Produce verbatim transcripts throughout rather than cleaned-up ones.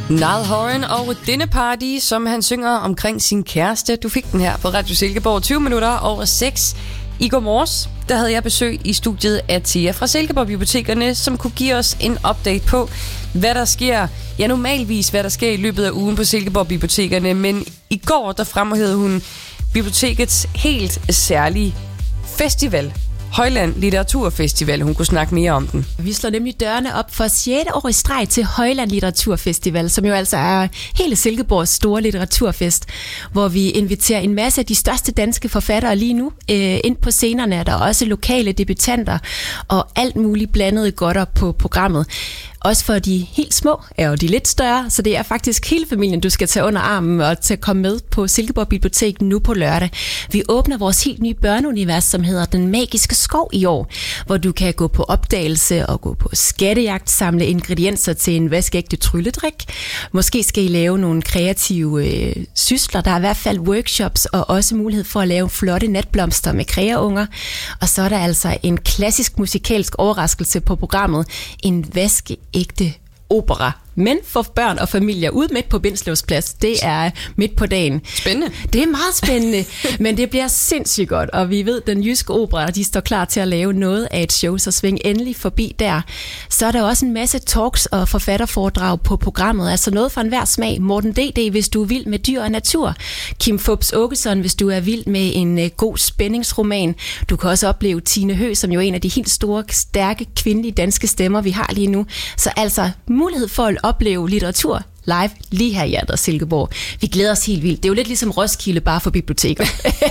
Niall Horan og Dinner Party, som han synger omkring sin kæreste. Du fik den her på Radio Silkeborg tyve minutter over seks. I går morges, der havde jeg besøg i studiet af Thea fra Silkeborg Bibliotekerne, som kunne give os en update på, hvad der sker, ja normalvis hvad der sker i løbet af ugen på Silkeborg Bibliotekerne. Men i går, der fremhævede hun bibliotekets helt særlige festival. Højland Litteraturfestival. Hun kunne snakke mere om den. Vi slår nemlig dørene op for sjette år i streg til Højland Litteraturfestival, som jo altså er hele Silkeborgs store litteraturfest, hvor vi inviterer en masse af de største danske forfattere lige nu øh, ind på scenerne. Er der også lokale debutanter og alt muligt blandet godter på programmet. Også for de helt små er jo de lidt større, så det er faktisk hele familien, du skal tage under armen og til at komme med på Silkeborg Bibliotek nu på lørdag. Vi åbner vores helt nye børneunivers, som hedder Den Magiske Skov i år, hvor du kan gå på opdagelse og gå på skattejagt, samle ingredienser til en vaskeægte trylledrik. Måske skal I lave nogle kreative øh, sysler. Der er i hvert fald workshops og også mulighed for at lave flotte natblomster med kreaunger. Og så er der altså en klassisk musikalsk overraskelse på programmet. En vaskeægte opera. Men for børn og familier ude midt på Bindslevs Plads, det er midt på dagen. Spændende. Det er meget spændende, men det bliver sindssygt godt, og vi ved, at den jyske opera, de står klar til at lave noget af et show, så sving endelig forbi der. Så er der også en masse talks og forfatterforedrag på programmet, altså noget for enhver smag. Morten D D, hvis du er vild med dyr og natur. Kim Fupz Aakeson, hvis du er vild med en uh, god spændingsroman. Du kan også opleve Tine Høgh, som jo er en af de helt store, stærke, kvindelige danske stemmer, vi har lige nu. Så altså mulighed for at opleve litteratur live lige her i hjertet af Silkeborg. Vi glæder os helt vildt. Det er jo lidt ligesom Roskilde, bare for biblioteker.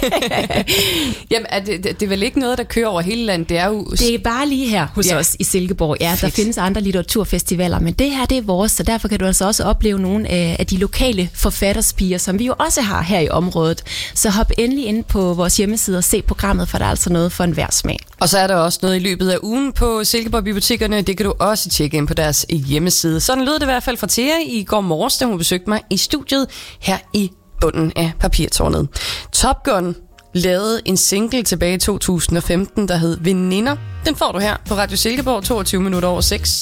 Jamen, er det, det, det er vel ikke noget, der kører over hele landet? Det er jo... Det er bare lige her hos ja. os i Silkeborg. Ja, der findes andre litteraturfestivaler, men det her, det er vores, så derfor kan du altså også opleve nogle af de lokale forfatterspirer, som vi jo også har her i området. Så hop endelig ind på vores hjemmeside og se programmet, for der er altså noget for enhver smag. Og så er der også noget i løbet af ugen på Silkeborg Bibliotekerne. Det kan du også tjekke ind på deres hjemmeside. Sådan lød det i hvert fald fra Thea i går morges, da hun besøgte mig i studiet her i bunden af papirtårnet. Top Gun lavede en single tilbage i to tusind og femten, der hed Veninder. Den får du her på Radio Silkeborg toogtyve minutter over seks.